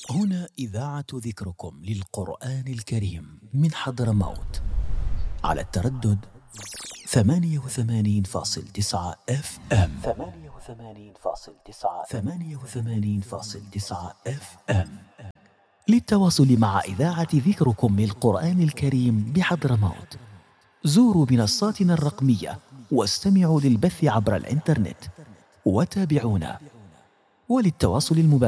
هنا إذاعة ذكركم للقرآن الكريم من حضرموت على التردد 88.9 FM. 88.9 FM. للتواصل مع إذاعة ذكركم للقرآن الكريم بحضرموت زوروا منصاتنا الرقمية واستمعوا للبث عبر الإنترنت وتابعونا. وللتواصل المباشر